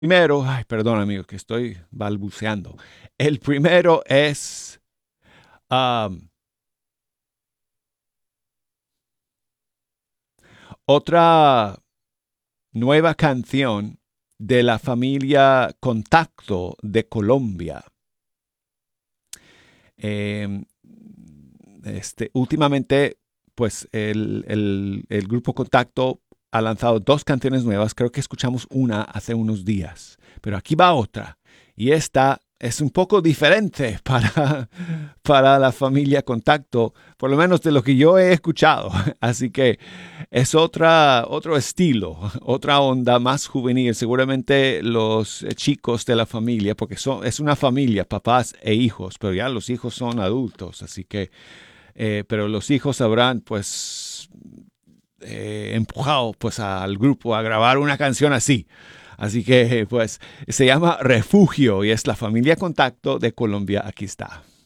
Primero, ay, perdón amigo, que estoy balbuceando. El primero es um, otra nueva canción de la familia Contacto de Colombia. Eh, últimamente, pues el grupo Contacto ha lanzado dos canciones nuevas. Creo que escuchamos una hace unos días, pero aquí va otra. Y esta es un poco diferente para la familia Contacto, por lo menos de lo que yo he escuchado. Así que es otro estilo, otra onda más juvenil. Seguramente los chicos de la familia, porque es una familia, papás e hijos, pero ya los hijos son adultos, así que pero los hijos habrán pues empujado pues al grupo a grabar una canción así. Así que pues se llama Refugio y es la familia Contacto de Colombia. Aquí está.